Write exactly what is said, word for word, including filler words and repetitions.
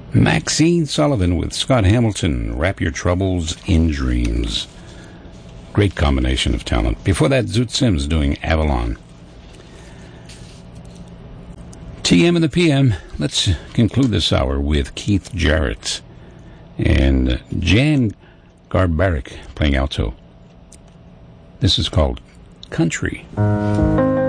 Maxine Sullivan with Scott Hamilton, Wrap Your Troubles in Dreams. Great combination of talent. Before that, Zoot Sims doing Avalon. T M and the P M. Let's conclude this hour with Keith Jarrett and Jan Garbarek playing alto. This is called Country.